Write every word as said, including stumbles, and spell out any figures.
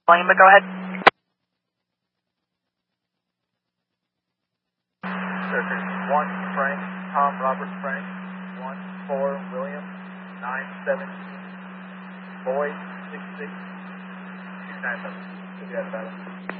William, but go ahead. Circuit one, Frank, Tom Robert Frank, one four William, nine seventeen, Boyd, six six, two nine seven. Good, you have that.